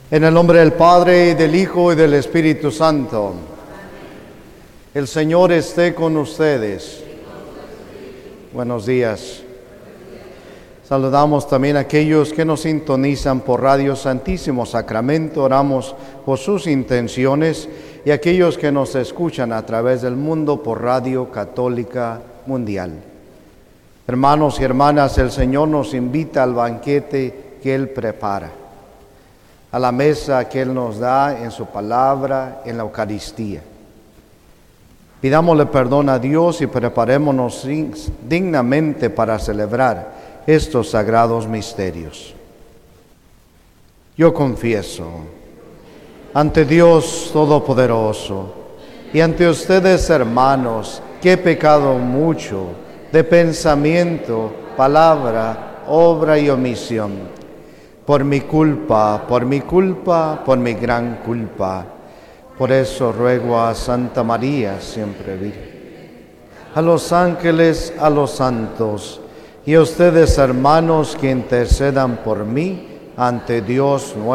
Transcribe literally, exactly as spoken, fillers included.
En el nombre del Padre, y del Hijo, y del Espíritu Santo. El Señor esté con ustedes. Buenos días. Saludamos también a aquellos que nos sintonizan por Radio Santísimo Sacramento. Oramos por sus intenciones y aquellos que nos escuchan a través del mundo por Radio Católica Mundial. Hermanos y hermanas, el Señor nos invita al banquete que Él prepara, a la mesa que Él nos da en su palabra, en la Eucaristía. Pidámosle perdón a Dios y preparémonos dignamente para celebrar estos sagrados misterios. Yo confieso ante Dios Todopoderoso y ante ustedes, hermanos, que he pecado mucho de pensamiento, palabra, obra y omisión. Por mi culpa, por mi culpa, por mi gran culpa. Por eso ruego a Santa María, siempre Virgen, a los ángeles, a los santos, y a ustedes, hermanos, que intercedan por mí ante Dios nuestro.